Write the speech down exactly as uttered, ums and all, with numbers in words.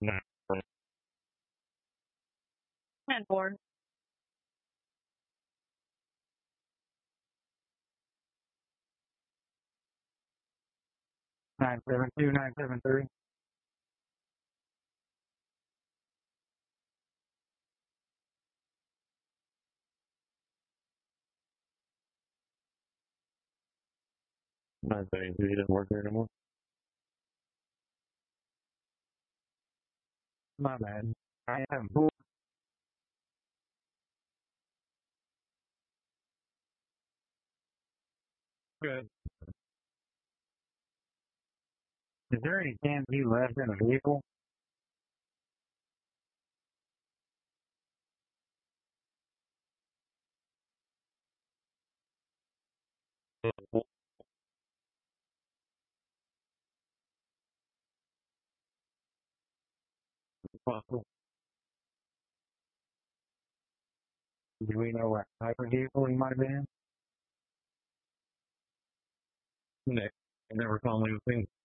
Nine, ten four. nine seven two, nine seven three. Nine seven two. He doesn't work here anymore. My bad. I am four. Good. Is there any chance he left in a vehicle? Possible. Do we know what type of vehicle he might have been in? Nick. I never calmly was seen.